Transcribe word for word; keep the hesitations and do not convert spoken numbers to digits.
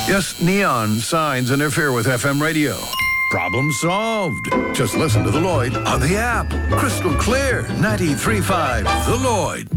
Yes, neon signs interfere with F M radio. Problem solved. Just listen to The Lloyd on the app. Crystal clear. ninety-three point five The Lloyd.